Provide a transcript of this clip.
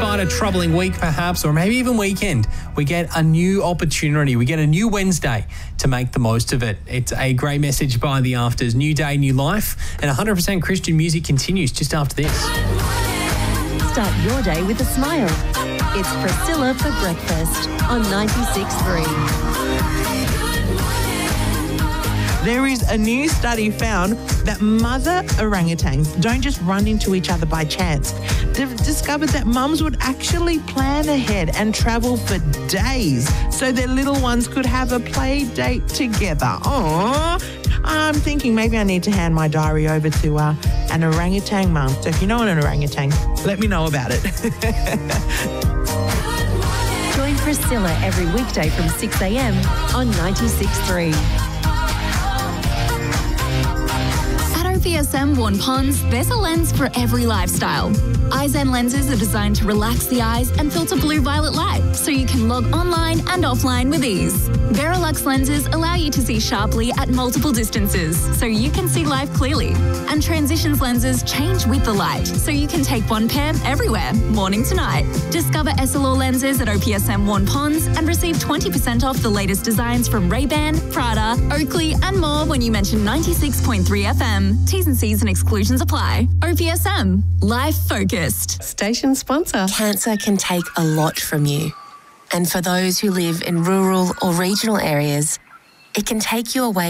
despite a troubling week perhaps, or maybe even weekend, we get a new opportunity. We get a new Wednesday to make the most of it. It's a great message by The Afters. New day, new life. And 100% Christian music continues just after this. Start your day with a smile. It's Priscilla for breakfast on 96.3. There is a new study found that mother orangutans don't just run into each other by chance. They've discovered that mums would actually plan ahead and travel for days so their little ones could have a play date together. Aww. I'm thinking maybe I need to hand my diary over to an orangutan mum. So if you know an orangutan, let me know about it. Join Priscilla every weekday from 6 a.m. on 96.3. OPSM Worn Ponds, there's a lens for every lifestyle. Eyezen lenses are designed to relax the eyes and filter blue-violet light, so you can log online and offline with ease. Verilux lenses allow you to see sharply at multiple distances, so you can see life clearly. And Transitions lenses change with the light, so you can take one pair everywhere, morning to night. Discover Essilor lenses at OPSM Worn Ponds and receive 20% off the latest designs from Ray-Ban, Prada, Oakley and more when you mention 96.3 FM. T's and C's and exclusions apply. OPSM. Life focused. Station sponsor. Cancer can take a lot from you. And for those who live in rural or regional areas, it can take you away